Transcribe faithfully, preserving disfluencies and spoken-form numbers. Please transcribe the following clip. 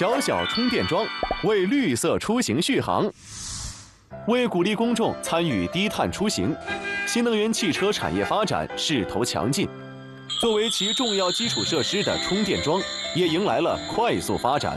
小小充电桩，为绿色出行续航。为鼓励公众参与低碳出行，新能源汽车产业发展势头强劲。作为其重要基础设施的充电桩，也迎来了快速发展。